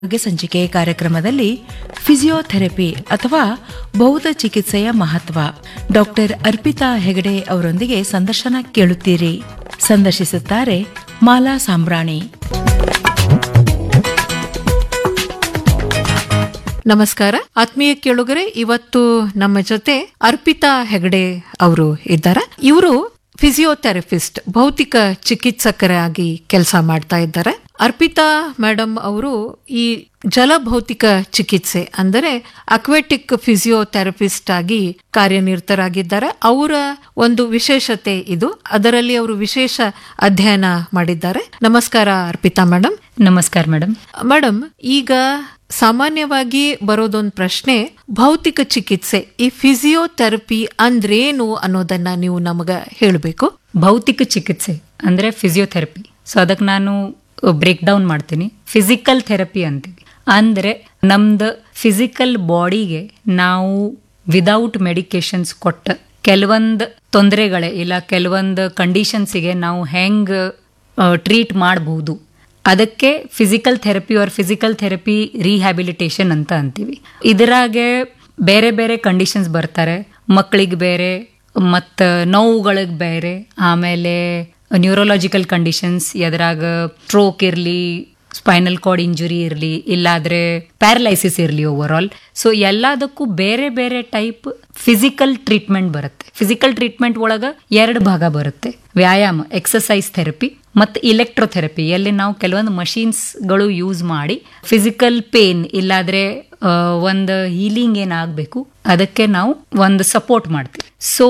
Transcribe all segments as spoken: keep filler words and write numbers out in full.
ಆರೋಗ್ಯ ಸಂಚಿಕೆ ಕಾರ್ಯಕ್ರಮದಲ್ಲಿ ಫಿಸಿಯೋಥೆರಪಿ ಅಥವಾ ಭೌತ ಚಿಕಿತ್ಸೆಯ ಮಹತ್ವ ಡಾಕ್ಟರ್ ಅರ್ಪಿತಾ ಹೆಗಡೆ ಅವರೊಂದಿಗೆ ಸಂದರ್ಶನ ಕೇಳುತ್ತೀರಿ. ಸಂದರ್ಶಿಸುತ್ತಾರೆ ಮಾಲಾ ಸಾಂಬ್ರಾಣಿ. ನಮಸ್ಕಾರ ಆತ್ಮೀಯ ಕೇಳುಗರೆ, ಇವತ್ತು ನಮ್ಮ ಜೊತೆ ಅರ್ಪಿತಾ ಹೆಗಡೆ ಅವರು ಇದ್ದಾರೆ. ಇವರು ಫಿಸಿಯೋಥೆರಪಿಸ್ಟ್, ಭೌತಿಕ ಚಿಕಿತ್ಸಕರಾಗಿ ಕೆಲಸ ಮಾಡ್ತಾ ಇದ್ದಾರೆ. ಅರ್ಪಿತಾ ಮೇಡಮ್ ಅವರು ಈ ಜಲಭೌತಿಕ ಚಿಕಿತ್ಸೆ ಅಂದರೆ ಅಕ್ವೆಟಿಕ್ ಫಿಸಿಯೋಥೆರಪಿಸ್ಟ್ ಆಗಿ ಕಾರ್ಯನಿರತರಾಗಿದ್ದಾರೆ. ಅವರ ಒಂದು ವಿಶೇಷತೆ ಇದು, ಅದರಲ್ಲಿ ಅವರು ವಿಶೇಷ ಅಧ್ಯಯನ ಮಾಡಿದ್ದಾರೆ. ನಮಸ್ಕಾರ ಅರ್ಪಿತಾ ಮೇಡಮ್. ನಮಸ್ಕಾರ ಮೇಡಮ್. ಮೇಡಮ್, ಈಗ ಸಾಮಾನ್ಯವಾಗಿ ಬರೋದೊಂದು ಪ್ರಶ್ನೆ, ಭೌತಿಕ ಚಿಕಿತ್ಸೆ ಈ ಫಿಸಿಯೋಥೆರಪಿ ಅಂದ್ರೇನು ಅನ್ನೋದನ್ನ ನೀವು ನಮಗ ಹೇಳಬೇಕು. ಭೌತಿಕ ಚಿಕಿತ್ಸೆ ಅಂದ್ರೆ ಫಿಸಿಯೋಥೆರಪಿ. ಸೊ ಅದಕ್ಕೆ ನಾನು ಬ್ರೇಕ್ ಡೌನ್ ಮಾಡ್ತೀನಿ. ಫಿಸಿಕಲ್ ಥೆರಪಿ ಅಂತೀವಿ ಅಂದ್ರೆ ನಮ್ದು ಫಿಸಿಕಲ್ ಬಾಡಿಗೆ ನಾವು ವಿದೌಟ್ ಮೆಡಿಕೇಶನ್ಸ್ ಕೊಟ್ಟ ಕೆಲವೊಂದು ತೊಂದರೆಗಳೇ ಇಲ್ಲ ಕೆಲವೊಂದು ಕಂಡೀಷನ್ಸಿಗೆ ನಾವು ಹೆಂಗ್ ಟ್ರೀಟ್ ಮಾಡಬಹುದು, ಅದಕ್ಕೆ physical therapy R physical therapy rehabilitation ಅಂತ ಅಂತೀವಿ. ಇದರಾಗೆ ಬೇರೆ ಬೇರೆ ಕಂಡೀಷನ್ಸ್ ಬರ್ತಾರೆ. ಮಕ್ಕಳಿಗೆ ಬೇರೆ, ಮತ್ತು ನೋವುಗಳಿಗೆ ಬೇರೆ, ಆಮೇಲೆ ನ್ಯೂರೋಲಾಜಿಕಲ್ ಕಂಡೀಷನ್ಸ್, ಎದ್ರಾಗ ಸ್ಟ್ರೋಕ್ ಇರಲಿ, ಸ್ಪೈನಲ್ ಕಾರ್ಡ್ ಇಂಜುರಿ ಇರಲಿ, ಇಲ್ಲಾದ್ರೆ ಪ್ಯಾರಲೈಸಿಸ್ ಇರಲಿ, ಓವರ್ ಆಲ್. ಸೊ ಎಲ್ಲದಕ್ಕೂ ಬೇರೆ ಬೇರೆ ಟೈಪ್ ಫಿಸಿಕಲ್ ಟ್ರೀಟ್ಮೆಂಟ್ ಬರುತ್ತೆ. ಫಿಸಿಕಲ್ ಟ್ರೀಟ್ಮೆಂಟ್ ಒಳಗೆ ಎರಡು ಭಾಗ ಬರುತ್ತೆ. ವ್ಯಾಯಾಮ, ಎಕ್ಸಸೈಸ್ ಥೆರಪಿ, ಮತ್ತು ಇಲೆಕ್ಟ್ರೋಥೆರಪಿ, ಎಲ್ಲಿ ನಾವು ಕೆಲವೊಂದು ಮಷೀನ್ಸ್ಗಳು ಯೂಸ್ ಮಾಡಿ ಫಿಸಿಕಲ್ ಪೇನ್ ಇಲ್ಲಾದ್ರೆ ಒಂದು ಹೀಲಿಂಗ್ ಏನಾಗಬೇಕು ಅದಕ್ಕೆ ನಾವು ಒಂದು ಸಪೋರ್ಟ್ ಮಾಡ್ತೀವಿ. ಸೊ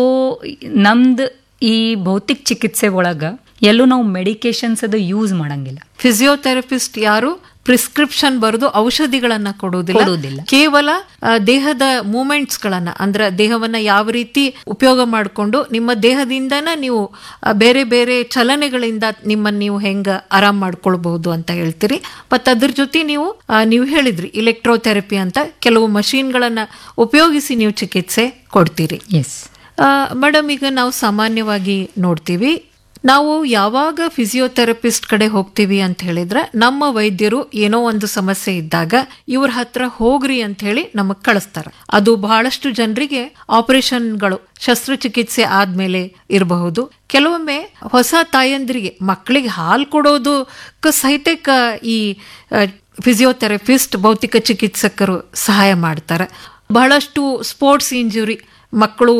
ನಮ್ದು ಈ ಭೌತಿಕ ಚಿಕಿತ್ಸೆ ಒಳಗ ಎಲ್ಲೂ ನಾವು ಮೆಡಿಕೇಶನ್ಸ್ ಅದು ಯೂಸ್ ಮಾಡಂಗಿಲ್ಲ. ಫಿಸಿಯೋಥೆರಪಿಸ್ಟ್ ಯಾರು ಪ್ರಿಸ್ಕ್ರಿಪ್ಷನ್ ಬರೆದು ಔಷಧಿಗಳನ್ನ ಕೊಡುವುದಿಲ್ಲ, ಕೇವಲ ದೇಹದ ಮೂಮೆಂಟ್ಸ್ ಗಳನ್ನ ಅಂದ್ರೆ ದೇಹವನ್ನ ಯಾವ ರೀತಿ ಉಪಯೋಗ ಮಾಡಿಕೊಂಡು ನಿಮ್ಮ ದೇಹದಿಂದನ ನೀವು ಬೇರೆ ಬೇರೆ ಚಲನೆಗಳಿಂದ ನಿಮ್ಮನ್ನ ನೀವು ಹೆಂಗ ಆರಾಮ್ ಮಾಡ್ಕೊಳ್ಬಹುದು ಅಂತ ಹೇಳ್ತೀರಿ. ಮತ್ತ ಅದ್ರ ಜೊತೆ ನೀವು ನೀವು ಹೇಳಿದ್ರಿ ಇಲೆಕ್ಟ್ರೋಥೆರಪಿ ಅಂತ ಕೆಲವು ಮಷೀನ್ ಗಳನ್ನ ಉಪಯೋಗಿಸಿ ನೀವು ಚಿಕಿತ್ಸೆ ಕೊಡ್ತೀರಿ. ಎಸ್ ಮೇಡಮ್, ಈಗ ನಾವು ಸಾಮಾನ್ಯವಾಗಿ ನೋಡ್ತೀವಿ, ನಾವು ಯಾವಾಗ ಫಿಸಿಯೋಥೆರಪಿಸ್ಟ್ ಕಡೆ ಹೋಗ್ತೀವಿ ಅಂತ ಹೇಳಿದ್ರೆ ನಮ್ಮ ವೈದ್ಯರು ಏನೋ ಒಂದು ಸಮಸ್ಯೆ ಇದ್ದಾಗ ಇವ್ರ ಹತ್ರ ಹೋಗ್ರಿ ಅಂತ ಹೇಳಿ ನಮಗ್ ಕಳಿಸ್ತಾರೆ. ಅದು ಬಹಳಷ್ಟು ಜನರಿಗೆ ಆಪರೇಷನ್ಗಳು, ಶಸ್ತ್ರಚಿಕಿತ್ಸೆ ಆದ್ಮೇಲೆ ಇರಬಹುದು. ಕೆಲವೊಮ್ಮೆ ಹೊಸ ತಾಯಂದ್ರಿಗೆ ಮಕ್ಕಳಿಗೆ ಹಾಲು ಕೊಡೋದಕ್ಕೆ ಸಹಿತ ಈ ಫಿಸಿಯೋಥೆರಪಿಸ್ಟ್, ಭೌತಿಕ ಚಿಕಿತ್ಸಕರು ಸಹಾಯ ಮಾಡ್ತಾರೆ. ಬಹಳಷ್ಟು ಸ್ಪೋರ್ಟ್ಸ್ ಇಂಜುರಿ, ಮಕ್ಕಳು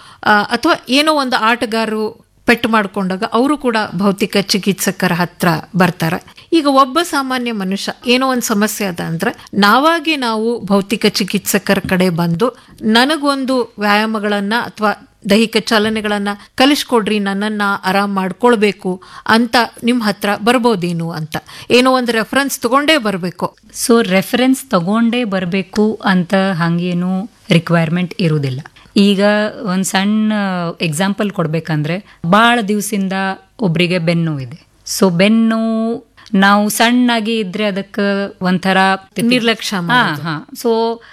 ಅಥವಾ ಏನೋ ಒಂದು ಆಟಗಾರರು ಪೆಟ್ಟು ಮಾಡಿಕೊಂಡಾಗ ಅವರು ಕೂಡ ಭೌತಿಕ ಚಿಕಿತ್ಸಕರ ಹತ್ರ ಬರ್ತಾರೆ. ಈಗ ಒಬ್ಬ ಸಾಮಾನ್ಯ ಮನುಷ್ಯ ಏನೋ ಒಂದು ಸಮಸ್ಯೆ ಅದ ಅಂದ್ರೆ ನಾವಾಗಿ ನಾವು ಭೌತಿಕ ಚಿಕಿತ್ಸಕರ ಕಡೆ ಬಂದು ನನಗೊಂದು ವ್ಯಾಯಾಮಗಳನ್ನ ಅಥವಾ ದೈಹಿಕ ಚಲನೆಗಳನ್ನ ಕಲಿಸ್ಕೊಡ್ರಿ, ನನ್ನನ್ನ ಆರಾಮ್ ಮಾಡ್ಕೊಳ್ಬೇಕು ಅಂತ ನಿಮ್ ಹತ್ರ ಬರ್ಬೋದೇನು ಅಂತ, ಏನೋ ಒಂದು ರೆಫರೆನ್ಸ್ ತಗೊಂಡೇ ಬರ್ಬೇಕು. ಸೊ ರೆಫರೆನ್ಸ್ ತಗೊಂಡೇ ಬರಬೇಕು ಅಂತ ಹಂಗೇನು ರಿಕ್ವೈರ್ಮೆಂಟ್ ಇರುವುದಿಲ್ಲ. ಈಗ ಒಂದು ಸಣ್ಣ ಎಕ್ಸಾಂಪಲ್ ಕೊಡ್ಬೇಕಂದ್ರೆ, ಭಾಳ ದಿವಸದಿಂದ ಒಬ್ರಿಗೆ ಬೆನ್ನು ಇದೆ. ಸೊ ಬೆನ್ನು ನಾವು ಸಣ್ಣಾಗಿ ಇದ್ರೆ ಅದಕ್ಕೆ ಒಂಥರ ನಿರ್ಲಕ್ಷ್ಯ, ಹಾ ಹಾ ಸೊ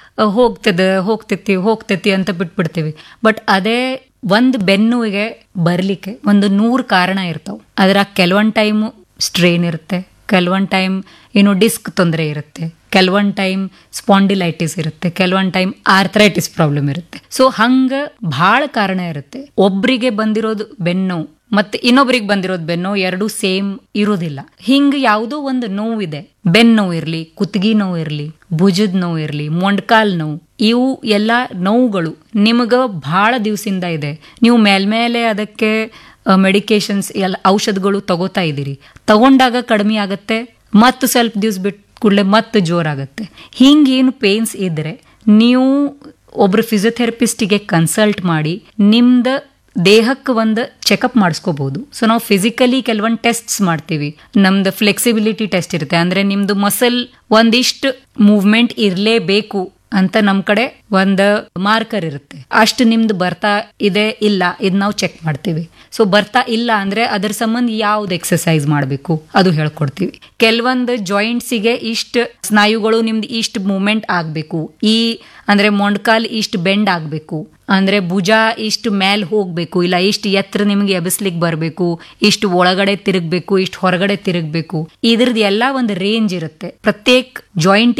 ಹೋಗ್ತದ ಹೋಗ್ತೈತಿ ಹೋಗ್ತೈತಿ ಅಂತ ಬಿಟ್ಬಿಡ್ತೀವಿ. ಬಟ್ ಅದೇ ಒಂದು ಬೆನ್ನುವಿಗೆ ಬರ್ಲಿಕ್ಕೆ ಒಂದು ನೂರು ಕಾರಣ ಇರ್ತಾವ. ಅದ್ರ ಕೆಲವೊಂದು ಟೈಮು ಸ್ಟ್ರೇನ್ ಇರುತ್ತೆ, ಕೆಲವೊಂದು ಟೈಮ್ ಏನು ಡಿಸ್ಕ್ ತೊಂದರೆ ಇರುತ್ತೆ, ಕೆಲವೊಂದು ಟೈಮ್ ಸ್ಪಾಂಡಿಲೈಟಿಸ್ ಇರುತ್ತೆ, ಕೆಲವೊಂದು ಟೈಮ್ ಆರ್ಥರೈಟಿಸ್ ಪ್ರಾಬ್ಲಮ್ ಇರುತ್ತೆ. ಸೊ ಹಂಗ ಭಾಳ ಕಾರಣ ಇರುತ್ತೆ. ಒಬ್ರಿಗೆ ಬಂದಿರೋದು ಬೆನ್ನು ಮತ್ತೆ ಇನ್ನೊಬ್ರಿಗೆ ಬಂದಿರೋದು ಬೆನ್ನು ಎರಡು ಸೇಮ್ ಇರೋದಿಲ್ಲ. ಹಿಂಗ ಯಾವುದೋ ಒಂದು ನೋವಿದೆ, ಬೆನ್ನು ನೋವು ಇರ್ಲಿ, ಕುತ್ತಿಗೆ ನೋವು ಇರ್ಲಿ, ಭುಜದ ನೋವು ಇರ್ಲಿ, ಮೊಂಡ್ಕಾಲ್ ನೋವು, ಇವು ಎಲ್ಲ ನೋವುಗಳು ನಿಮಗ ಬಹಳ ದಿವಸದಿಂದ ಇದೆ. ನೀವು ಮೇಲ್ಮೇಲೆ ಅದಕ್ಕೆ ಮೆಡಿಕೇಶನ್ಸ್ ಎಲ್ಲ ಔಷಧಗಳು ತಗೋತಾ ಇದ್ದೀರಿ, ತಗೊಂಡಾಗ ಕಡಿಮೆ ಆಗತ್ತೆ, ಮತ್ತು ಸ್ವಲ್ಪ ದಿವ್ಸ ಬಿಟ್ಟು ಕೂಡಲೇ ಮತ್ತೆ ಜೋರಾಗತ್ತೆ. ಹಿಂಗೇನು ಪೇನ್ಸ್ ಇದ್ರೆ ನೀವು ಒಬ್ರು ಫಿಸಿಯೋಥೆರಪಿಸ್ಟಿಗೆ ಕನ್ಸಲ್ಟ್ ಮಾಡಿ ನಿಮ್ದು ದೇಹಕ್ಕೆ ಒಂದು ಚೆಕಪ್ ಮಾಡಿಸ್ಕೋಬಹುದು. ಸೊ ನಾವು ಫಿಸಿಕಲಿ ಕೆಲವೊಂದು ಟೆಸ್ಟ್ಸ್ ಮಾಡ್ತೀವಿ. ನಮ್ದು ಫ್ಲೆಕ್ಸಿಬಿಲಿಟಿ ಟೆಸ್ಟ್ ಇರುತ್ತೆ, ಅಂದ್ರೆ ನಿಮ್ದು ಮಸಲ್ ಒಂದಿಷ್ಟು ಮೂವ್ಮೆಂಟ್ ಇರಲೇಬೇಕು ಅಂತ ನಮ್ ಕಡೆ ಒಂದು ಮಾರ್ಕರ್ ಇರುತ್ತೆ. ಅಷ್ಟು ನಿಮ್ದು ಬರ್ತಾ ಇದೆ ಇಲ್ಲ ಇದ್ ನಾವು ಚೆಕ್ ಮಾಡ್ತೀವಿ. ಸೊ ಬರ್ತಾ ಇಲ್ಲ ಅಂದ್ರೆ ಅದ್ರ ಸಂಬಂಧ ಯಾವ್ದು ಎಕ್ಸರ್ಸೈಸ್ ಮಾಡಬೇಕು ಅದು ಹೇಳ್ಕೊಡ್ತೀವಿ. ಕೆಲವೊಂದು ಜಾಯಿಂಟ್ಸಿಗೆ ಇಷ್ಟ ಸ್ನಾಯುಗಳು ನಿಮ್ದು ಇಷ್ಟ ಮೂವ್ಮೆಂಟ್ ಆಗ್ಬೇಕು, ಈ ಅಂದ್ರೆ ಮೊಂಡ್ಕಾಲ್ ಇಷ್ಟು ಬೆಂಡ್ ಆಗ್ಬೇಕು, ಅಂದ್ರೆ ಭುಜ ಇಷ್ಟು ಮೇಲ್ ಹೋಗ್ಬೇಕು, ಇಲ್ಲ ಇಷ್ಟು ಎತ್ತರ ನಿಮ್ಗೆ ಎಬಸ್ಲಿಕ್ಕೆ ಬರಬೇಕು, ಇಷ್ಟು ಒಳಗಡೆ ತಿರುಗ್ಬೇಕು, ಇಷ್ಟು ಹೊರಗಡೆ ತಿರುಗ್ಬೇಕು. ಇದ್ರದ್ದು ಎಲ್ಲ ಒಂದು ರೇಂಜ್ ಇರುತ್ತೆ. ಪ್ರತ್ಯೇಕ ಜಾಯಿಂಟ್